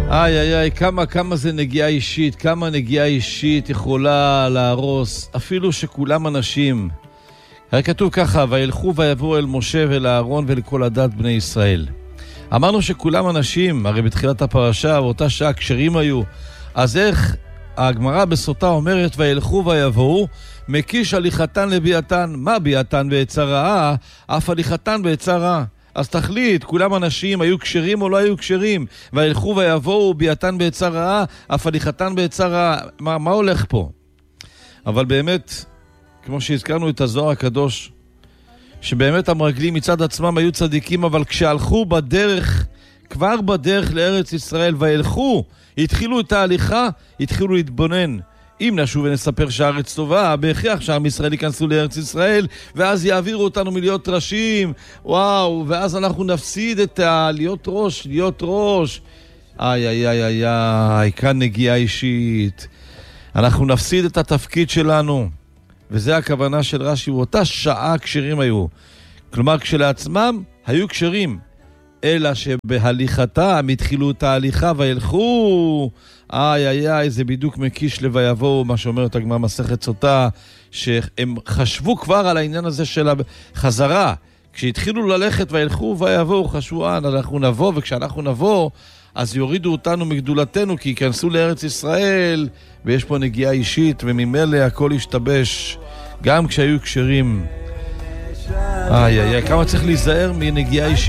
איי איי איי, כמה זה נגיעה אישית, כמה נגיעה אישית יכולה להרוס, אפילו שכולם אנשים. הרי כתוב ככה, וילכו ויבואו אל משה ואל אהרון ולכל עדת בני ישראל. אמרנו שכולם אנשים, הרי בתחילת הפרשה, באותה שעה כשרים היו. אז איך הגמרא בסוטה אומרת, וילכו ויבואו, מקיש הליכתן לביאתן. מה ביאתן בעצה רעה? אף הליכתן בעצה רעה. אז תחליט, כולם אנשים, היו כשרים או לא היו כשרים? וילכו ויבואו, ביאתן בעצה רעה, אף הליכתן בעצה רעה. מה הולך פה? אבל באמת, כמו שהזכרנו את הזוהר הקדוש, שבאמת המרגלים מצד עצמם היו צדיקים, אבל כשהלכו בדרך, כבר בדרך לארץ ישראל, וילכו, התחילו את ההליכה, התחילו להתבונן. אם נשוב ונספר שהארץ טובה, בהכרח שעם ישראל ייכנסו לארץ ישראל, ואז יעבירו אותנו מלהיות ראשים, וואו, ואז אנחנו נפסיד את להיות ראש. איי איי איי איי איי, כאן נגיעה אישית. אנחנו נפסיד את התפקיד שלנו. וזה הכוונה של רש"י, באותה שעה כשרים היו. כלומר, כשלעצמם היו כשרים, אלא שבהליכתם התחילו את ההליכה וילכו. איי איי איי, זה בדיוק מקיש לויבואו, מה שאומרת הגמרא מסכת סוטה, שהם חשבו כבר על העניין הזה של החזרה. כשהתחילו ללכת וילכו ויבואו, חשבו, אנחנו נבוא, וכשאנחנו נבוא, אז יורידו אותנו מגדולתנו, כי ייכנסו לארץ ישראל, ויש פה נגיעה אישית, וממילא הכל ישתבש, גם כשהיו כשרים. איי איי איי, כמה צריך להיזהר מנגיעה אישית.